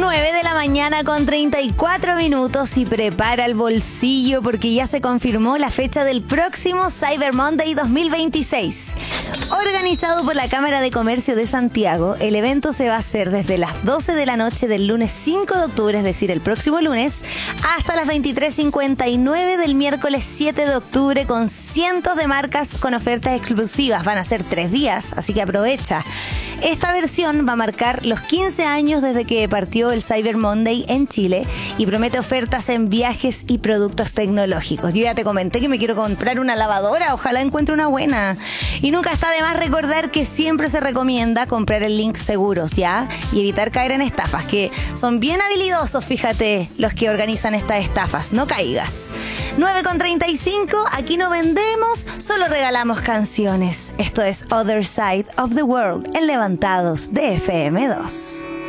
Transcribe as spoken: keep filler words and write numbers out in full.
nueve de la mañana con treinta y cuatro minutos y prepara el bolsillo porque ya se confirmó la fecha del próximo Cyber Monday dos mil veintiséis. Organizado por la Cámara de Comercio de Santiago, el evento se va a hacer desde las doce de la noche del lunes cinco de octubre, es decir, el próximo lunes, hasta las veintitrés cincuenta y nueve del miércoles siete de octubre, con cientos de marcas con ofertas exclusivas. Van a ser tres días, así que aprovecha. Esta versión va a marcar los quince años desde que partió el Cyber Monday en Chile y promete ofertas en viajes y productos tecnológicos. Yo ya te comenté que me quiero comprar una lavadora, ojalá encuentre una buena. Y nunca está de más recordar que siempre se recomienda comprar en links seguros, ¿ya? Y evitar caer en estafas, que son bien habilidosos, fíjate, los que organizan estas estafas. No caigas. nueve con treinta y cinco, aquí no vendemos, solo regalamos canciones. Esto es Other Side of the World en Levantados de F M dos.